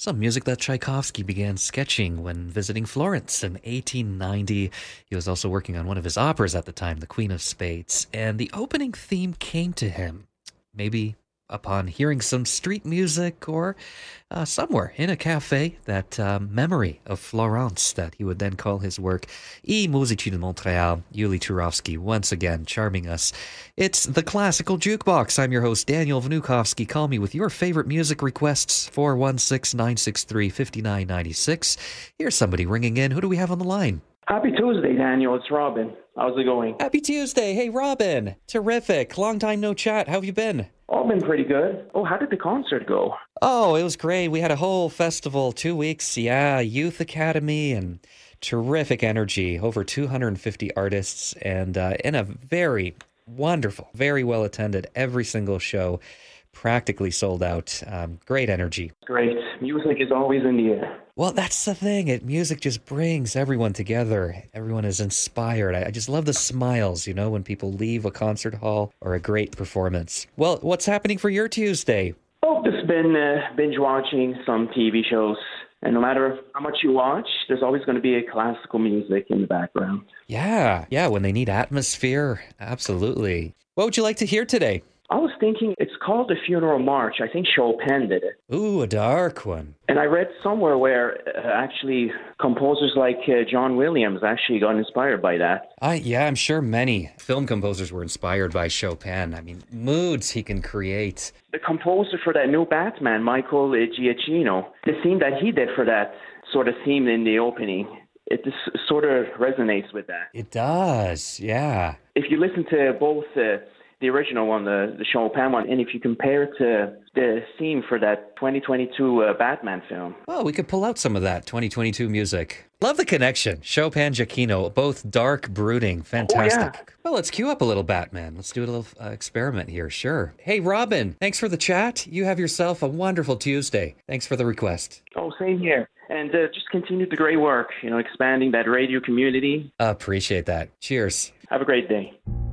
Some music that Tchaikovsky began sketching when visiting Florence in 1890. He was also working on one of his operas at the time, The Queen of Spades, and the opening theme came to him. Maybe upon hearing some street music or somewhere in a cafe, that memory of Florence that he would then call his work. I Musici di Montréal, Yuli Turovsky, once again charming us. It's the Classical Jukebox. I'm your host, Daniel Vnukovsky. Call me with your favorite music requests, 416-963-5996. Here's somebody ringing in. Who do we have on the line? Happy Tuesday, Daniel. It's Robin. How's it going? Happy Tuesday. Hey, Robin. Terrific. Long time no chat. How have you been? Oh, been pretty good. Oh, how did the concert go? Oh, it was great. We had a whole festival, 2 weeks. Yeah, Youth Academy and terrific energy. Over 250 artists and in a very wonderful, very well attended. Every single show practically sold out. Great energy. Great. Music is always in the air. Well, that's the thing. Music just brings everyone together. Everyone is inspired. I just love the smiles, when people leave a concert hall or a great performance. Well, what's happening for your Tuesday? Oh, just been binge watching some TV shows. And no matter how much you watch, there's always going to be a classical music in the background. Yeah, when they need atmosphere. Absolutely. What would you like to hear today? I was thinking it's called The Funeral March. I think Chopin did it. Ooh, a dark one. And I read somewhere where actually composers like John Williams actually got inspired by that. I'm sure many film composers were inspired by Chopin. I mean, moods he can create. The composer for that new Batman, Michael Giacchino, the theme that he did for that sort of theme in the opening, it just sort of resonates with that. It does, yeah. If you listen to both the original one, the Chopin one, and if you compare it to the theme for that 2022 Batman film. Well, we could pull out some of that 2022 music. Love the connection. Chopin, Giacchino, both dark, brooding, fantastic. Oh, yeah. Well, let's cue up a little Batman. Let's do a little experiment here, sure. Hey, Robin, thanks for the chat. You have yourself a wonderful Tuesday. Thanks for the request. Oh, same here. And just continue the great work, expanding that radio community. Appreciate that. Cheers. Have a great day.